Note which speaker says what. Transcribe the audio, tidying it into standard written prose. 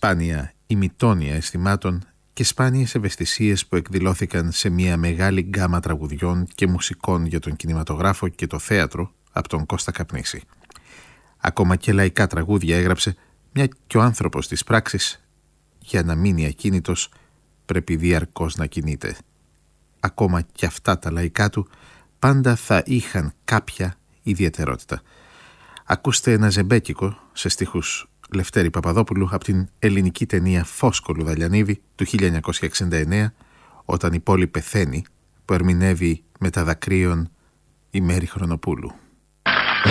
Speaker 1: σπάνια ημιτόνια αισθημάτων και σπάνιες ευαισθησίες που εκδηλώθηκαν σε μια μεγάλη γκάμα τραγουδιών και μουσικών για τον κινηματογράφο και το θέατρο από τον Κώστα Καπνίση. Ακόμα και λαϊκά τραγούδια έγραψε, μια και ο άνθρωπος της πράξης, για να μείνει ακίνητος, πρέπει διαρκώς να κινείται. Ακόμα και αυτά τα λαϊκά του πάντα θα είχαν κάποια ιδιαιτερότητα. Ακούστε ένα ζεμπέκικο σε στίχους Λευτέρη Παπαδόπουλου από την ελληνική ταινία Φόσκολου Δαλιανίδη του 1969, όταν η πόλη πεθαίνει, που ερμηνεύει με τα δακρύων η Μέρη Χρονοπούλου.